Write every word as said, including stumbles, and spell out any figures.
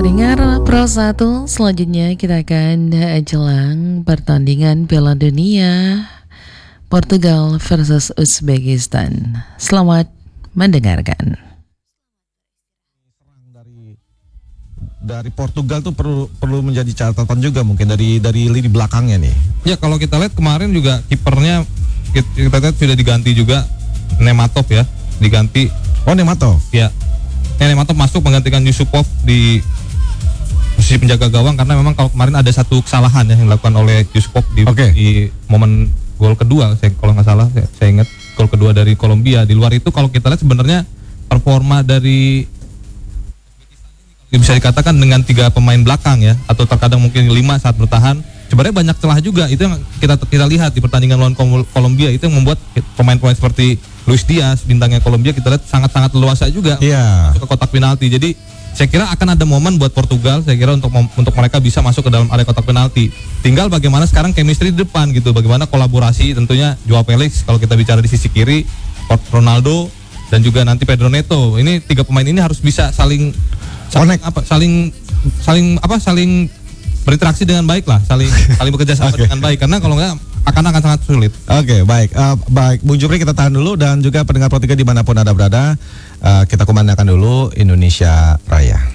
Pendengar Pro satu, selanjutnya kita akan jelang pertandingan Piala Dunia Portugal versus Uzbekistan. Selamat mendengarkan. Dari dari Portugal tuh perlu perlu menjadi catatan juga mungkin dari dari lini belakangnya nih. Ya kalau kita lihat kemarin juga kipernya kita, kita lihat sudah diganti juga, Nematov ya, diganti. Oh, Nematov. Ya. Nematov masuk menggantikan Yusupov di posisi penjaga gawang, karena memang kalau kemarin ada satu kesalahan ya yang dilakukan oleh Yusupov di, okay. di momen gol kedua, saya kalau nggak salah saya, saya ingat gol kedua dari Kolombia. Di luar itu kalau kita lihat sebenarnya performa dari bisa dikatakan dengan tiga pemain belakang ya, atau terkadang mungkin lima saat bertahan, sebenarnya banyak celah juga. Itu yang kita kita lihat di pertandingan lawan Kolombia, itu yang membuat pemain-pemain seperti Luis Diaz, bintangnya Kolombia, kita lihat sangat-sangat leluasa juga yeah. masuk ke kotak penalti. Jadi saya kira akan ada momen buat Portugal, saya kira untuk untuk mereka bisa masuk ke dalam area kotak penalti. Tinggal bagaimana sekarang chemistry di depan gitu, bagaimana kolaborasi, tentunya Joao Felix kalau kita bicara di sisi kiri, Ronaldo dan juga nanti Pedro Neto. Ini tiga pemain ini harus bisa saling saling apa saling saling apa saling berinteraksi dengan baik lah, saling saling bekerja sama okay. dengan baik, karena kalau enggak akan akan sangat sulit. Oke, okay, baik. Uh, baik, Bung Jupri, kita tahan dulu, dan juga pendengar Pro tiga dimanapun Anda berada, uh, kita kumandangkan dulu Indonesia Raya.